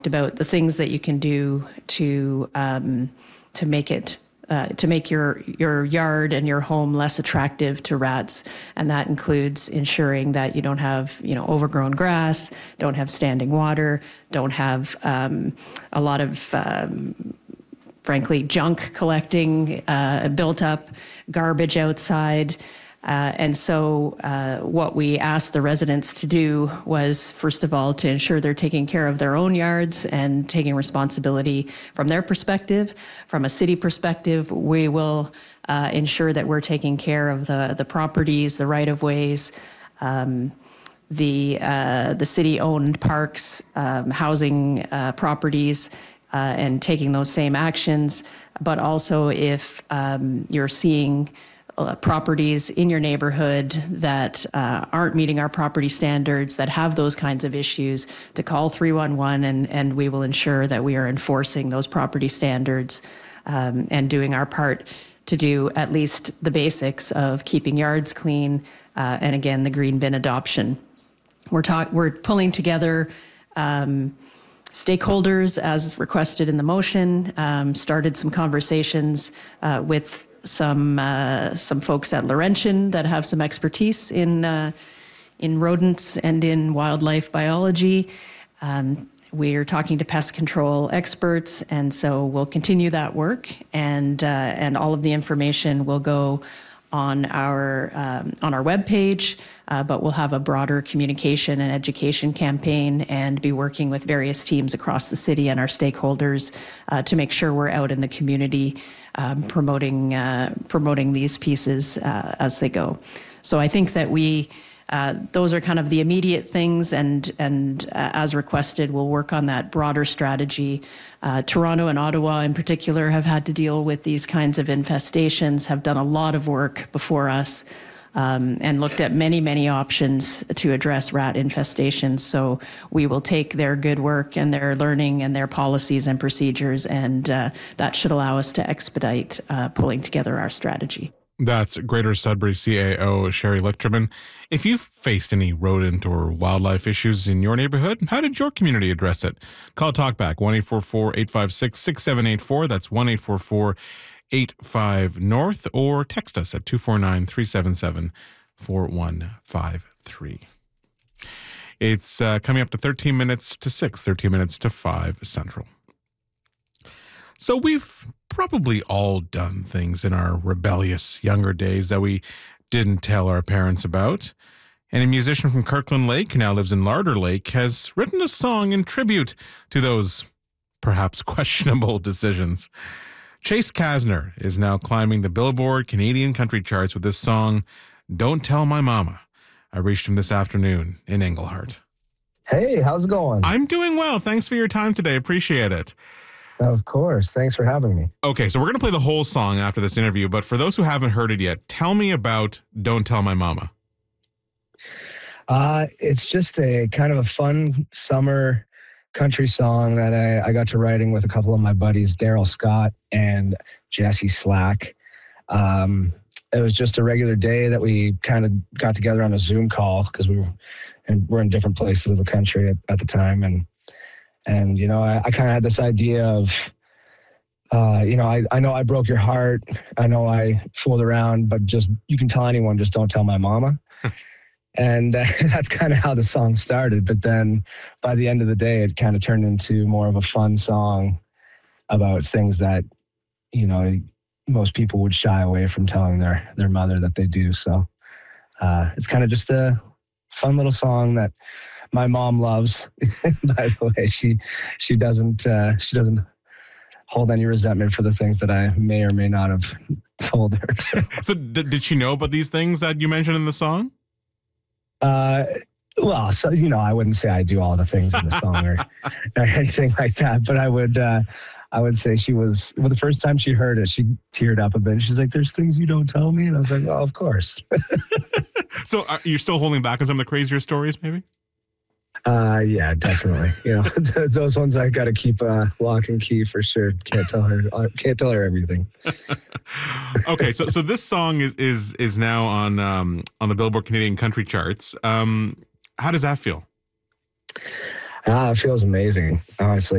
about the things that you can do to make it to make your yard and your home less attractive to rats, and that includes ensuring that you don't have overgrown grass, don't have standing water, don't have a lot of frankly junk collecting, built up garbage outside. And so what we asked the residents to do was, first of all, to ensure they're taking care of their own yards and taking responsibility from their perspective. From a city perspective, we will ensure that we're taking care of the properties, the right-of-ways, the city-owned parks, housing properties, and taking those same actions. But also if you're seeing properties in your neighborhood that aren't meeting our property standards, that have those kinds of issues, to call 311, and we will ensure that we are enforcing those property standards and doing our part to do at least the basics of keeping yards clean, and again, the green bin adoption. We're pulling together stakeholders as requested in the motion, started some conversations with some folks at Laurentian that have some expertise in rodents and in wildlife biology. We're talking to pest control experts, and so we'll continue that work, and all of the information will go on our webpage, but we'll have a broader communication and education campaign and be working with various teams across the city and our stakeholders to make sure we're out in the community promoting these pieces as they go. So I think that those are kind of the immediate things, and as requested, we'll work on that broader strategy. Toronto and Ottawa in particular have had to deal with these kinds of infestations, have done a lot of work before us, and looked at many, many options to address rat infestations. So we will take their good work and their learning and their policies and procedures, and that should allow us to expedite pulling together our strategy. That's Greater Sudbury CAO Sherry Lichterman. If you've faced any rodent or wildlife issues in your neighborhood, how did your community address it? Call Talkback 1-844-856-6784. That's 1-844-85-NORTH, or text us at 249-377-4153. It's coming up to 13 minutes to 6, 13 minutes to 5 Central. So we've probably all done things in our rebellious younger days that we didn't tell our parents about. And a musician from Kirkland Lake, who now lives in Larder Lake, has written a song in tribute to those perhaps questionable decisions. Chase Kasner is now climbing the Billboard Canadian country charts with this song, Don't Tell My Mama. I reached him this afternoon in Englehart. Hey, how's it going? I'm doing well. Thanks for your time today. Appreciate it. Of course. Thanks for having me. Okay, so we're going to play the whole song after this interview, but for those who haven't heard it yet, tell me about Don't Tell My Mama. It's just a kind of a fun summer country song that I got to writing with a couple of my buddies, Daryl Scott and Jesse Slack. It was just a regular day that we kind of got together on a Zoom call because we're in different places of the country at the time. And you know, I kind of had this idea of, I know I broke your heart. I know I fooled around, but just, you can tell anyone, just don't tell my mama. And that's kind of how the song started. But then by the end of the day, it kind of turned into more of a fun song about things that, most people would shy away from telling their mother that they do. So it's kind of just a fun little song that my mom loves. By the way, she doesn't hold any resentment for the things that I may or may not have told her. So did she know about these things that you mentioned in the song? Well, so, I wouldn't say I do all the things in the song or anything like that, but I would say she was, the first time she heard it, she teared up a bit. She's like, there's things you don't tell me. And I was like, well, of course. So you're still holding back on some of the crazier stories, maybe? Yeah, definitely. Those ones I got to keep lock and key for sure. Can't tell her everything. Okay, so this song is now on the Billboard Canadian country charts. How does that feel? It feels amazing, honestly.